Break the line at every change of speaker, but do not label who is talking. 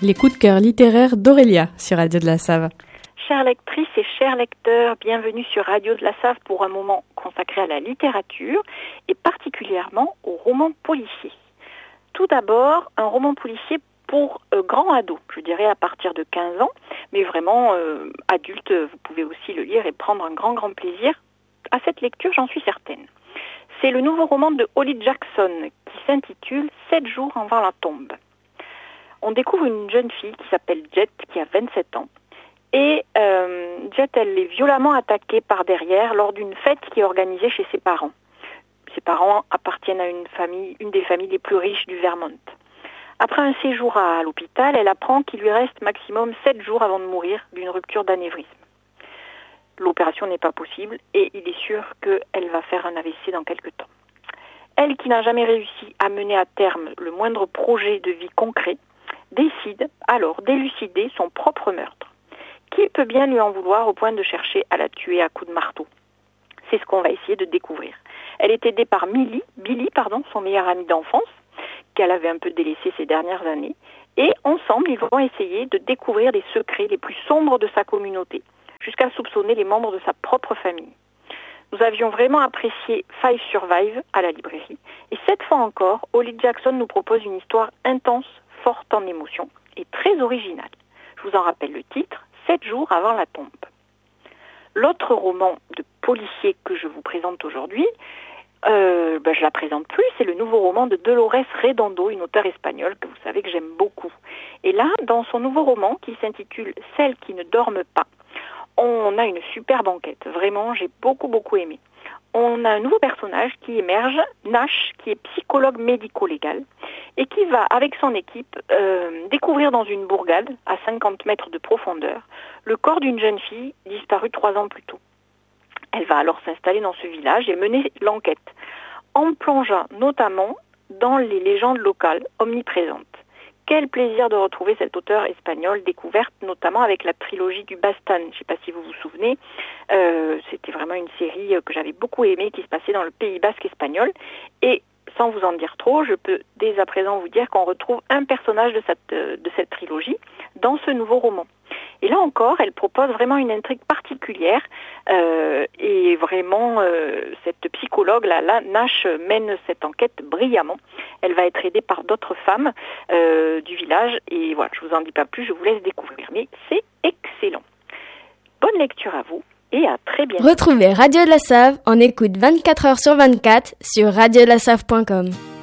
Les coups de cœur littéraires d'Aurélia sur Radio de la Save.
Chères lectrices et chers lecteurs, bienvenue sur Radio de la Save pour un moment consacré à la littérature et particulièrement aux romans policiers. Tout d'abord, un roman policier pour grands ados, je dirais à partir de 15 ans, mais vraiment adultes, vous pouvez aussi le lire et prendre un grand plaisir à cette lecture, j'en suis certaine. C'est le nouveau roman de Holly Jackson qui s'intitule « 7 jours avant la tombe ». On découvre une jeune fille qui s'appelle Jet, qui a 27 ans. Et Jet, elle est violemment attaquée par derrière lors d'une fête qui est organisée chez ses parents. Ses parents appartiennent à une des familles les plus riches du Vermont. Après un séjour à l'hôpital, elle apprend qu'il lui reste maximum 7 jours avant de mourir d'une rupture d'anévrisme. L'opération n'est pas possible et il est sûr qu'elle va faire un AVC dans quelques temps. Elle, qui n'a jamais réussi à mener à terme le moindre projet de vie concret, décide alors d'élucider son propre meurtre. Qui peut bien lui en vouloir au point de chercher à la tuer à coups de marteau? C'est ce qu'on va essayer de découvrir. Elle est aidée par Billy, son meilleur ami d'enfance, qu'elle avait un peu délaissé ces dernières années, et ensemble, ils vont essayer de découvrir les secrets les plus sombres de sa communauté, jusqu'à soupçonner les membres de sa propre famille. Nous avions vraiment apprécié Five Survive à la librairie, et cette fois encore, Holly Jackson nous propose une histoire intense, forte en émotions et très originale. Je vous en rappelle le titre, 7 jours avant la tombe. L'autre roman de policier que je vous présente aujourd'hui, je la présente plus, c'est le nouveau roman de Dolores Redondo, une auteure espagnole que vous savez que j'aime beaucoup. Et là, dans son nouveau roman qui s'intitule « Celles qui ne dorment pas », on a une superbe enquête. Vraiment, j'ai beaucoup aimé. On a un nouveau personnage qui émerge, Nash, qui est psychologue médico-légal et qui va, avec son équipe, découvrir dans une bourgade, à 50 mètres de profondeur, le corps d'une jeune fille disparue 3 ans plus tôt. Elle va alors s'installer dans ce village et mener l'enquête, en plongeant notamment dans les légendes locales omniprésentes. Quel plaisir de retrouver cette auteure espagnole découverte, notamment avec la trilogie du Bastan. Je ne sais pas si vous vous souvenez, c'était vraiment une série que j'avais beaucoup aimée, qui se passait dans le Pays basque espagnol. Et sans vous en dire trop, je peux dès à présent vous dire qu'on retrouve un personnage de cette trilogie dans ce nouveau roman. Et là encore, elle propose vraiment une intrigue particulière et vraiment cette psychologue-là, Nash, mène cette enquête brillamment. Elle va être aidée par d'autres femmes du village et voilà, je vous en dis pas plus, je vous laisse découvrir. Mais c'est excellent. Bonne lecture à vous et à très bientôt.
Retrouvez Radio de la Save en écoute 24h sur 24 sur radiodelasave.com.